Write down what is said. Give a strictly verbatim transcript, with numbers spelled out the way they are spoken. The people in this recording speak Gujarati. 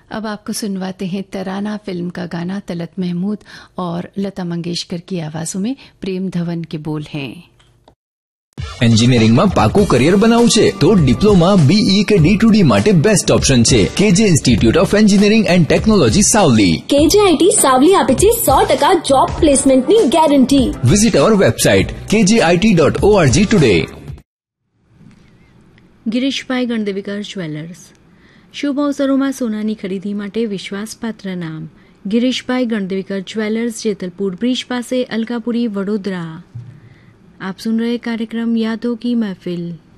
अब आपको सुनवाते हैं तराना फिल्म का गाना। तलत महमूद और लता मंगेशकर की आवाजों में प्रेम धवन के बोल हैं। એન્જિનિયરિંગમાં પાકું કરિયર બનાવવું છે તો ડિપ્લોમા બીઈ કે ડી ટુ ડી માટે બેસ્ટ ઓપ્શન છે કેજે institute of engineering and technology Savli. કેજેઆઈટી Savli આપે છે સો ટકા જોબ પ્લેસમેન્ટની ગેરંટી. વિઝિટ અવર website કેજેઆઈટી dot ORG today. Girishbhai ગણદેવીકર jewellers. શુભ અવસરોમાં સોનાની ખરીદી માટે વિશ્વાસપાત્ર નામ ગિરીશભાઈ ગણદેવીકર ज्वेलर्स जेतलपुर ब्रिज पासे अलकापुरी वडोदरा. आप सुन रहे कार्यक्रम यादों की महफिल.